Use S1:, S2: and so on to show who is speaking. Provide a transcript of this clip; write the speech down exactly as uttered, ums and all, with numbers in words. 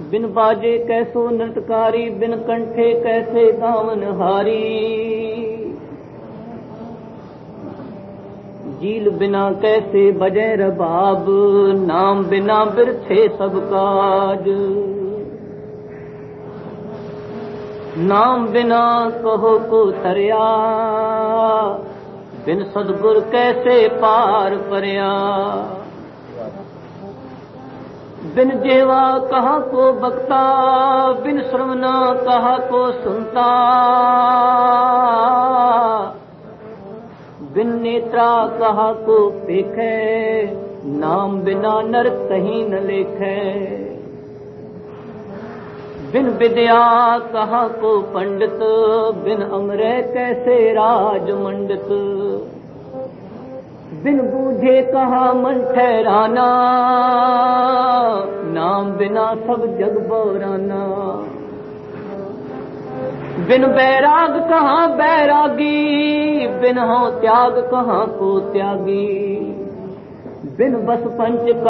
S1: बिन बाजे कैसो नृतकारी, बिन कंठे कैसे गावनहारी। जील बिना कैसे बजे रबाब, नाम बिना बिरथे सब काज। नाम बिना कहो को तरया, बिन सदगुर कैसे पार परया। बिन जेवा कहा को बकता, बिन श्रवना कहा को सुनता। बिन नेत्रा कहा को देखे, नाम बिना नर कहीं न लेखे। बिन विद्या कहा को पंडित, बिन अमरे कैसे राज मंडित। बिन बूझे कहा मन ठहराना, नाम बिना सब जग बौराना। बिन बैराग कहाँ बैरागी, बिन हो त्याग कहाँ को त्यागी। बिन बस पंच